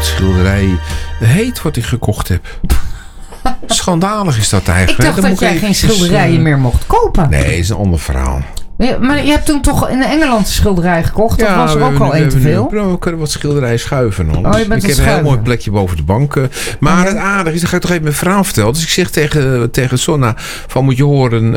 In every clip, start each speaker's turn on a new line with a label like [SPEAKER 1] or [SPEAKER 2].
[SPEAKER 1] schilderij heet wat ik gekocht heb. Schandalig is dat eigenlijk.
[SPEAKER 2] Ik dacht dat jij geen schilderijen meer mocht kopen.
[SPEAKER 1] Nee, dat is een ander verhaal.
[SPEAKER 2] Ja, maar je hebt toen toch in Engeland een schilderij gekocht? Dat was er ook al één te veel?
[SPEAKER 1] We kunnen wat schilderijen schuiven.
[SPEAKER 2] Je bent
[SPEAKER 1] ik heb een heel mooi plekje boven de bank. Maar het aardige is, dan ga ik toch even mijn verhaal vertellen. Dus ik zeg tegen Sonna, van moet je horen,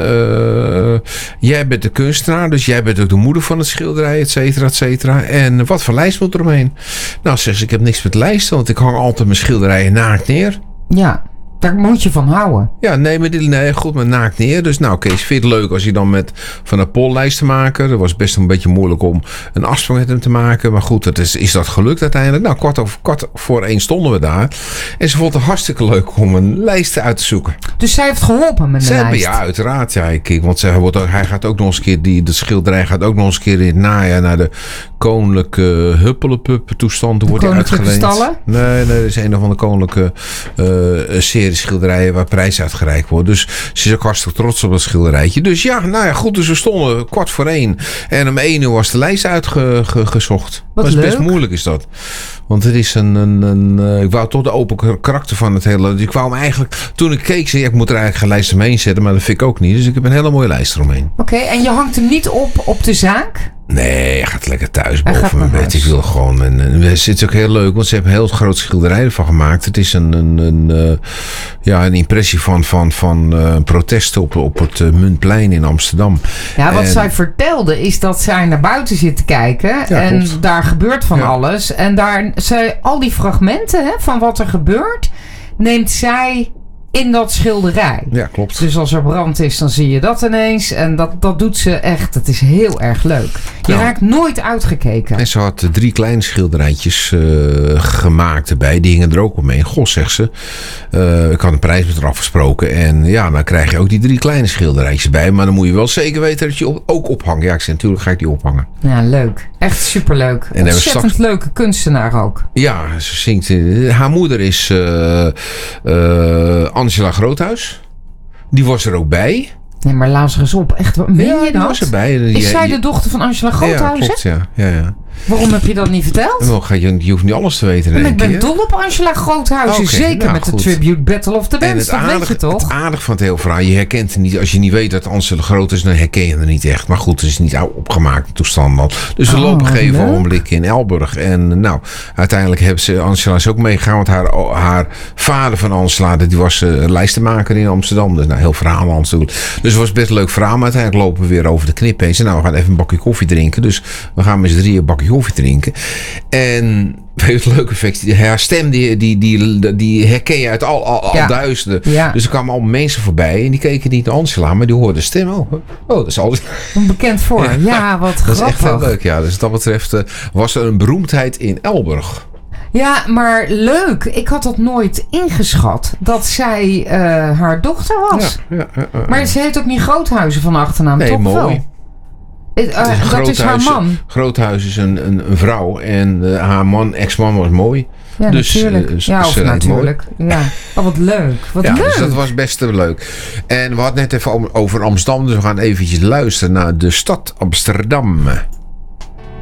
[SPEAKER 1] jij bent de kunstenaar, dus jij bent ook de moeder van het schilderij, et cetera, et cetera. En wat voor lijst moet er omheen? Nou, zegt ze, ik heb niks met lijsten, want ik hang altijd mijn schilderijen naakt neer.
[SPEAKER 2] Ja. Daar moet je van houden.
[SPEAKER 1] Ja, nee, goed, maar naakt neer. Dus nou, Kees, vind je het leuk als je dan met Van der Pol lijst te maken? Dat was best een beetje moeilijk om een afspraak met hem te maken. Maar goed, is dat gelukt uiteindelijk? Nou, kwart voor 1 stonden we daar. En ze vond het hartstikke leuk om een lijst uit te zoeken.
[SPEAKER 2] Dus zij heeft geholpen met de lijst?
[SPEAKER 1] Ja, uiteraard. Ja, kijk, want hij gaat ook nog eens een keer, de schilderij gaat ook nog eens een keer in het najaar naar de koninklijke Huppelepup toestand. Wordt hij uitgeleend.
[SPEAKER 2] Stallen?
[SPEAKER 1] Nee, dat is een van de koninklijke serie schilderijen waar prijs uitgereikt wordt. Dus ze is ook hartstikke trots op dat schilderijtje. Dus ja, nou ja, goed. Dus we stonden 1:15 en om 1 uur was de lijst uitgezocht. Dat is best moeilijk, is dat. Want het is ik wou toch de open karakter van het hele. Dus ik wou hem eigenlijk, toen ik keek, zei ik moet er eigenlijk geen lijst omheen zetten, maar dat vind ik ook niet. Dus ik heb een hele mooie lijst eromheen.
[SPEAKER 2] Oké, en je hangt hem niet op de zaak?
[SPEAKER 1] Nee, hij gaat lekker thuis boven mijn bed. Ik wil gewoon. En het is ook heel leuk, want ze hebben een heel groot schilderij ervan gemaakt. Het is een impressie van protesten op het Muntplein in Amsterdam.
[SPEAKER 2] Ja, wat zij vertelde is dat zij naar buiten zit te kijken. Ja, en klopt. Daar gebeurt van alles. En daar al die fragmenten van wat er gebeurt, neemt zij in dat schilderij. Ja, klopt. Dus als er brand is, dan zie je dat ineens. En dat doet ze echt. Het is heel erg leuk. Je raakt nooit uitgekeken.
[SPEAKER 1] En ze had 3 kleine schilderijtjes gemaakt erbij. Die hingen er ook op mee. Goh, zegt ze. Ik had een prijs met haar afgesproken. En ja, dan krijg je ook die 3 kleine schilderijtjes bij. Maar dan moet je wel zeker weten dat je ook ophangt. Ja, ik zei natuurlijk ga ik die ophangen.
[SPEAKER 2] Ja, leuk. Echt superleuk. En ontzettend leuke kunstenaar ook.
[SPEAKER 1] Ja, ze zingt. Haar moeder is Angela Groothuis. Die was er ook bij.
[SPEAKER 2] Nee, maar Lazarus op. Echt, meen je dat?
[SPEAKER 1] Die was erbij.
[SPEAKER 2] Is zij de dochter van Angela Groothuis?
[SPEAKER 1] Ja, klopt, ja.
[SPEAKER 2] Waarom heb je dat niet verteld?
[SPEAKER 1] Je hoeft niet alles te weten.
[SPEAKER 2] Ik ben dol op Angela Groothuis. Zeker met de Tribute Battle of the Bands. Dat weet je toch?
[SPEAKER 1] Het aardige van het hele verhaal. Je herkent het niet. Als je niet weet dat Angela Groot is, dan herken je het niet echt. Maar goed, het is niet opgemaakt in toestand dan. Dus we lopen op een gegeven ogenblik in Elburg. En nou, uiteindelijk hebben ze Angela is ook meegegaan. Want haar vader van Angela, die was lijstenmaker in Amsterdam. Dus nou, heel verhaal natuurlijk. Dus het was best een leuk verhaal. Maar uiteindelijk lopen we weer over de knip heen. Nou, we gaan even een bakje koffie drinken. Dus we gaan met z'n drieën een bakje koffie drinken. En weet het leuke effect, haar stem die herken je uit al duizenden. Ja. Dus er kwamen al mensen voorbij en die keken niet naar Angela, maar die hoorden de stem. Oh, dat is altijd
[SPEAKER 2] een bekend voor. Ja, wat grappig.
[SPEAKER 1] Dat is echt heel leuk, ja. Dus wat dat betreft was er een beroemdheid in Elburg.
[SPEAKER 2] Ja, maar leuk. Ik had dat nooit ingeschat dat zij haar dochter was. Ja. Maar ze heet ook niet Groothuizen van achternaam, toch?
[SPEAKER 1] Mooi.
[SPEAKER 2] Wel? Dat is haar man.
[SPEAKER 1] Groothuis is een vrouw en haar ex-man was mooi.
[SPEAKER 2] Ja,
[SPEAKER 1] dus,
[SPEAKER 2] natuurlijk. Natuurlijk. Mooi. Ja. Oh, wat leuk. Wat leuk.
[SPEAKER 1] Dus dat was best leuk. En we hadden net even over Amsterdam, dus we gaan eventjes luisteren naar de stad Amsterdam.